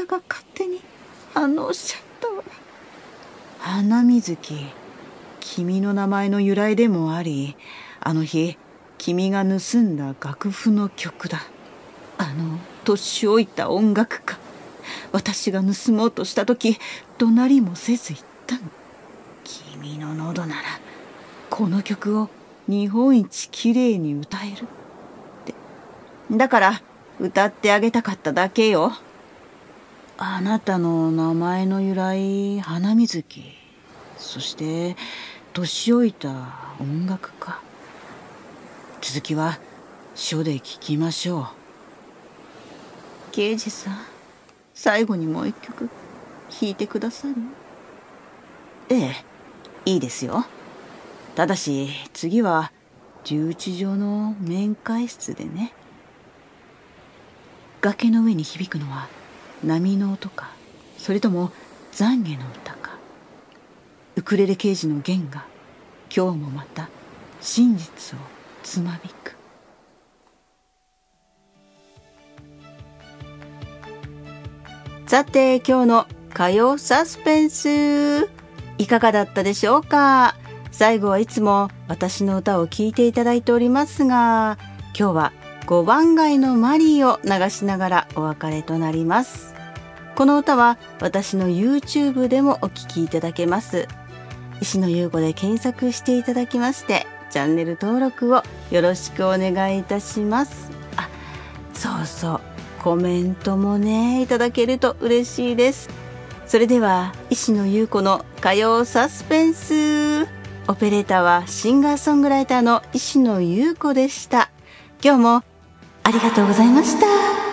が勝手に反応しちゃったわ。花水木、君の名前の由来でもあり、あの日君が盗んだ楽譜の曲だ。年老いた音楽家。私が盗もうとした時、怒鳴りもせず言ったの。君の喉ならこの曲を日本一きれいに歌えるって。だから歌ってあげたかっただけよ。あなたの名前の由来、花水木、そして年老いた音楽家。続きは書で聞きましょう。刑事さん、最後にもう一曲弾いてくださる？ええ、いいですよ。ただし次は留置場の面会室でね。崖の上に響くのは波の音か、それとも懺悔の歌か。ウクレレ刑事の弦が今日もまた真実をつまびく。さて、今日の歌謡サスペンスいかがだったでしょうか。最後はいつも私の歌を聴いていただいておりますが、今日は5番街のマリーを流しながらお別れとなります。この歌は私の YouTube でもお聴きいただけます。石野優子で検索していただきまして、チャンネル登録をよろしくお願いいたします。そうそう、コメントもねいただけると嬉しいです。それでは石野優子の歌謡サスペンス。オペレーターはシンガーソングライターの石野優子でした。今日もありがとうございました。